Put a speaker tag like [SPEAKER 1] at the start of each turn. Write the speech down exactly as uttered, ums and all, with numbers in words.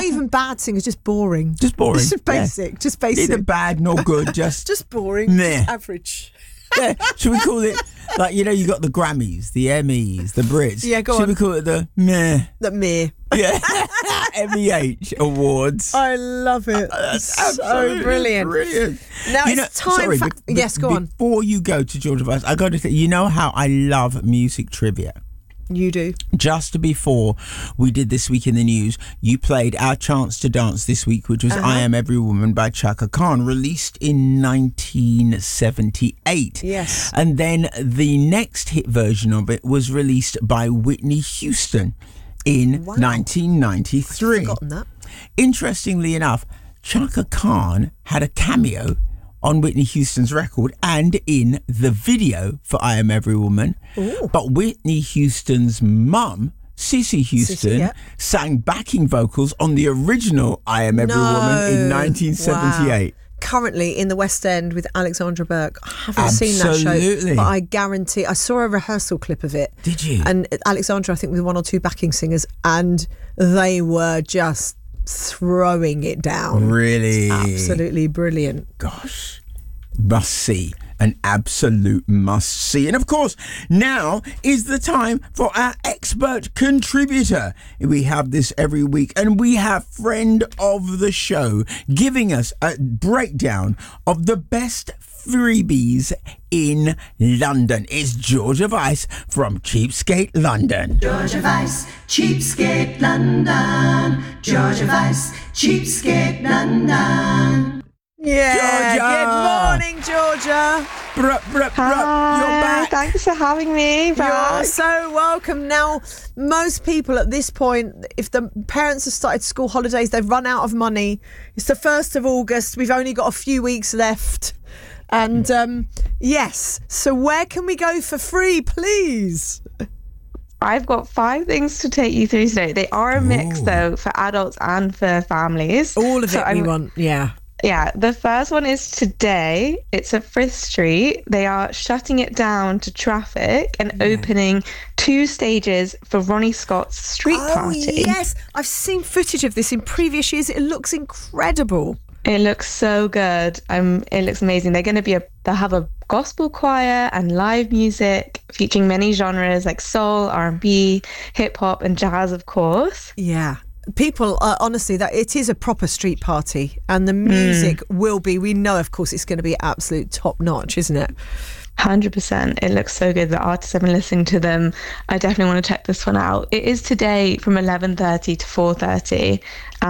[SPEAKER 1] Not even bad singers, just boring.
[SPEAKER 2] Just boring.
[SPEAKER 1] Just basic.
[SPEAKER 2] Yeah.
[SPEAKER 1] Just basic.
[SPEAKER 2] Neither bad nor good. Just
[SPEAKER 1] just boring.
[SPEAKER 2] Meh.
[SPEAKER 1] Just average.
[SPEAKER 2] Yeah. Should we call it like, you know, you got the Grammys, the Emmys, the Brits.
[SPEAKER 1] Yeah, go
[SPEAKER 2] Should
[SPEAKER 1] on.
[SPEAKER 2] we call it the meh?
[SPEAKER 1] The meh.
[SPEAKER 2] Yeah. M E H Awards.
[SPEAKER 1] I love it.
[SPEAKER 2] That's
[SPEAKER 1] so
[SPEAKER 2] absolutely
[SPEAKER 1] brilliant.
[SPEAKER 2] brilliant.
[SPEAKER 1] Now
[SPEAKER 2] You
[SPEAKER 1] it's
[SPEAKER 2] know,
[SPEAKER 1] time
[SPEAKER 2] sorry,
[SPEAKER 1] for...
[SPEAKER 2] be- be-
[SPEAKER 1] yes, go on.
[SPEAKER 2] Before you go to Georgia Vice, I got to say, you know how I love music trivia?
[SPEAKER 1] You do.
[SPEAKER 2] Just before we did This Week in the News, you played Our Chance to Dance this week, which was
[SPEAKER 1] Uh-huh.
[SPEAKER 2] I Am Every Woman by Chaka Khan, released in nineteen seventy-eight.
[SPEAKER 1] Yes.
[SPEAKER 2] And then the next hit version of it was released by Whitney Houston in
[SPEAKER 1] Wow.
[SPEAKER 2] nineteen ninety-three.
[SPEAKER 1] I've forgotten that.
[SPEAKER 2] Interestingly enough, Chaka Khan had a cameo on Whitney Houston's record and in the video for I Am Every Woman.
[SPEAKER 1] Ooh.
[SPEAKER 2] But Whitney Houston's mum, Cissy Houston,
[SPEAKER 1] Cissy, yeah.
[SPEAKER 2] sang backing vocals on the original I Am Every
[SPEAKER 1] No.
[SPEAKER 2] Woman in nineteen seventy-eight.
[SPEAKER 1] Wow. Currently in the West End with Alexandra Burke. I haven't seen that
[SPEAKER 2] Absolutely.
[SPEAKER 1] show, but I guarantee I saw a rehearsal clip of it.
[SPEAKER 2] Did you?
[SPEAKER 1] And Alexandra, I think, with one or two backing singers, and they were just throwing it down.
[SPEAKER 2] Really?
[SPEAKER 1] Absolutely brilliant.
[SPEAKER 2] Gosh, must see. An absolute must see. And of course, now is the time for our expert contributor. We have this every week, and we have friend of the show giving us a breakdown of the best freebies in London. It's Georgia Vice from Cheapskate London.
[SPEAKER 3] Georgia Vice, Cheapskate London. Georgia Vice, Cheapskate London.
[SPEAKER 1] Yeah.
[SPEAKER 2] Georgia!
[SPEAKER 1] Good morning, Georgia.
[SPEAKER 2] Bruh, bruh, bruh, you're back.
[SPEAKER 4] Thanks for having me back.
[SPEAKER 1] You're so welcome. Now, most people at this point, if the parents have started school holidays, they've run out of money. It's the first of August. We've only got a few weeks left. And um, yes, so where can we go for free, please?
[SPEAKER 4] I've got five things to take you through today. They are a mix,
[SPEAKER 2] Ooh.
[SPEAKER 4] though, for adults and for families.
[SPEAKER 1] All of
[SPEAKER 4] So
[SPEAKER 1] it we
[SPEAKER 4] I'm-
[SPEAKER 1] want, yeah.
[SPEAKER 4] Yeah, the first one is today. It's at Frith Street. They are shutting it down to traffic and opening two stages for Ronnie Scott's street
[SPEAKER 1] Oh,
[SPEAKER 4] party.
[SPEAKER 1] yes. I've seen footage of this in previous years. It looks incredible.
[SPEAKER 4] It looks so good. Um, it looks amazing. They're going to be a. They'll have a gospel choir and live music featuring many genres like soul, R and B, hip hop, and jazz, of course.
[SPEAKER 1] Yeah. People, uh, honestly, that it is a proper street party, and the music will be, we know, of course, it's going to be absolute top notch, isn't it?
[SPEAKER 4] one hundred percent. It looks so good. The artists, I've been listening to them. I definitely want to check this one out. It is today from eleven thirty to four thirty.